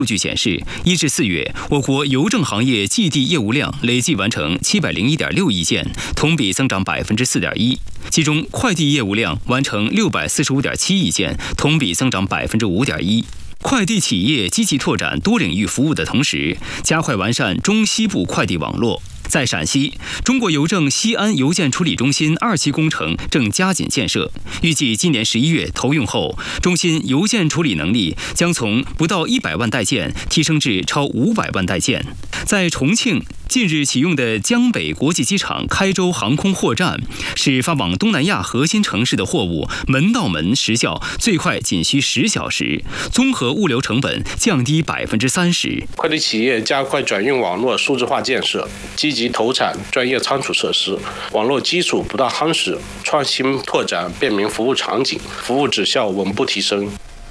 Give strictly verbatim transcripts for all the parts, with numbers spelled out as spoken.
数据显示，一至四月，我国邮政行业寄递业务量累计完成七百零一点六亿件，同比增长百分之四点一。其中，快递业务量完成六百四十五点七亿件，同比增长百分之五点一。快递企业积极拓展多领域服务的同时，加快完善中西部快递网络。在陕西，中国邮政西安邮件处理中心二期工程正加紧建设，预计今年十一月投用后，中心邮件处理能力将从不到一百万袋件提升至超五百万袋件。在重庆，近日启用的江北国际机场开州航空货站，使发往东南亚核心城市的货物门到门时效最快仅需十小时，综合物流成本降低百分之三十。 快递企业加快转运网络数字化建设，积极投产专业仓储设施，网络基础不断夯实，创新拓展便民服务场景，服务质效稳步提升。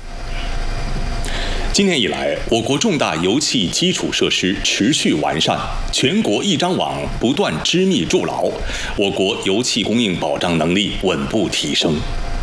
今年以来，我国重大油气基础设施持续完善，全国一张网不断织密筑牢，我国油气供应保障能力稳步提升。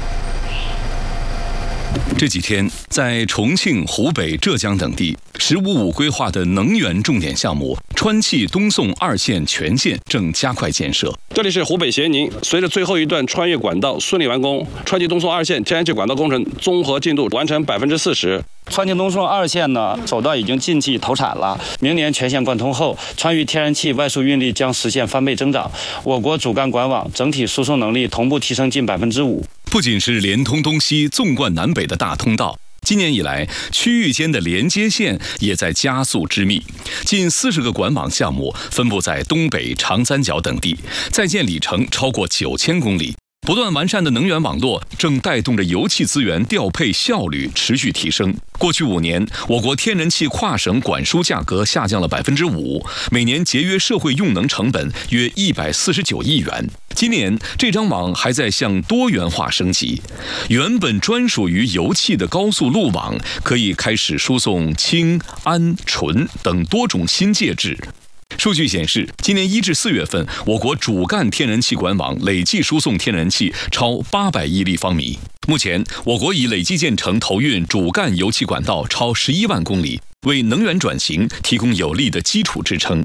这几天，在重庆、湖北、浙江等地，“十五五”规划的能源重点项目川气东送二线全线正加快建设。 这里是湖北咸宁，随着最后一段穿越管道顺利完工，川气东送二线天然气管道工程综合进度完成百分之四十。川气东送二线呢，首段已经近期投产了，明年全线贯通后，川渝天然气外输运力将实现翻倍增长，我国主干管网整体输送能力同步提升近百分之五。 不仅是连通东西、纵贯南北的大通道，今年以来，区域间的连接线也在加速织密，近四十个管网项目分布在东北、长三角等地，在建里程超过九千公里。不断完善的能源网络正带动着油气资源调配效率持续提升。过去五年，我国天然气跨省管输价格下降了百分之五，每年节约社会用能成本约一百四十九亿元。今年，这张网还在向多元化升级，原本专属于油气的高速路网可以开始输送氢、氨、醇等多种新介质。数据显示，今年一至四月份，我国主干天然气管网累计输送天然气超八百亿立方米。目前，我国已累计建成投运主干油气管道超十一万公里，为能源转型提供有力的基础支撑。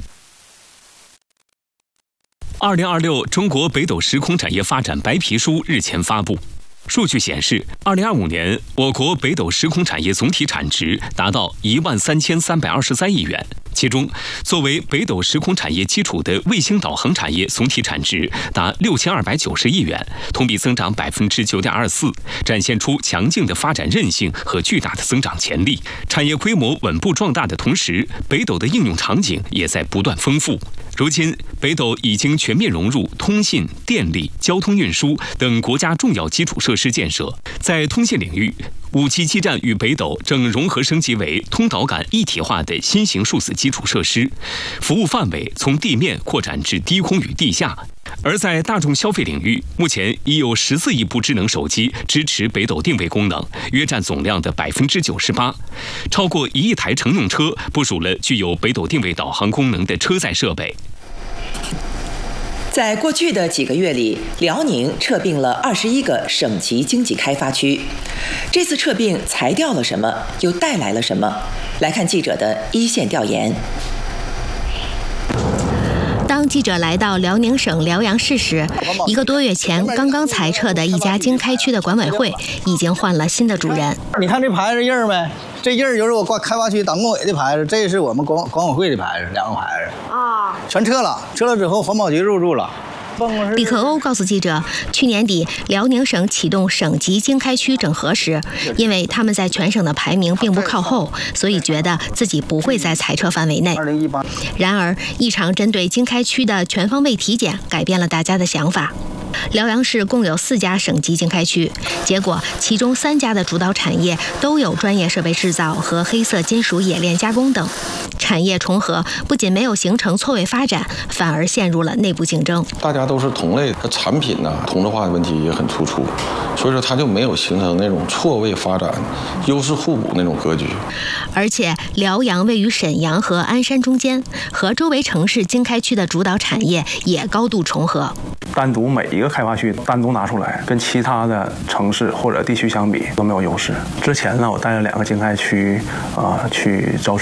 二零二六中国北斗时空产业发展白皮书日前发布。数据显示，二零二五年我国北斗时空产业总体产值达到一万三千三百二十三亿元，其中作为北斗时空产业基础的卫星导航产业总体产值达六千二百九十亿元，同比增长百分之九点二四，展现出强劲的发展韧性和巨大的增长潜力。产业规模稳步壮大的同时，北斗的应用场景也在不断丰富。如今，北斗已经全面融入通信、电力、交通运输等国家重要基础设施建设。在通信领域，五 G 基站与北斗正融合升级为通导感一体化的新型数字基础设施，服务范围从地面扩展至低空与地下。而在大众消费领域，目前已有十四亿部智能手机支持北斗定位功能，约占总量的百分之九十八。超过一亿台乘用车部署了具有北斗定位导航功能的车载设备。 在过去的几个月里，辽宁撤并了二十一个省级经济开发区。这次撤并裁掉了什么，又带来了什么？来看记者的一线调研。 当记者来到辽宁省辽阳市时，一个多月前刚刚裁撤的一家经开区的管委会已经换了新的主人。 你看这牌子印儿没？这印儿就是我开发区党工委的牌子，这是我们管管委会的牌子，两个牌子啊，全撤了。撤了之后，环保局入驻了。 李克欧告诉记者，去年底辽宁省启动省级经开区整合时，因为他们在全省的排名并不靠后，所以觉得自己不会在裁撤范围内。然而，一场针对经开区的全方位体检改变了大家的想法。辽阳市共有四家省级经开区，结果其中三家的主导产业都有专业设备制造和黑色金属冶炼加工等。 产业重合不仅没有形成错位发展，反而陷入了内部竞争。 大家都是同类，它产品呢同质化的问题也很突出，所以说它就没有形成那种错位发展、优势互补那种格局。 而且辽阳位于沈阳和鞍山中间，和周围城市经开区的主导产业也高度重合。 单独每一个开发区单独拿出来，跟其他的城市或者地区相比都没有优势。之前呢，我带了两个经开区，啊、呃，去招